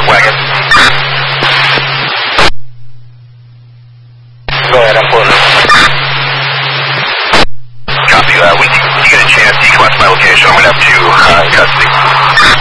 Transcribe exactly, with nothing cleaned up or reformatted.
wagon. Go ahead, I'm pulling up. Copy, uh, when you get a chance, you can watch my location. I'm going to have two uh, in custody.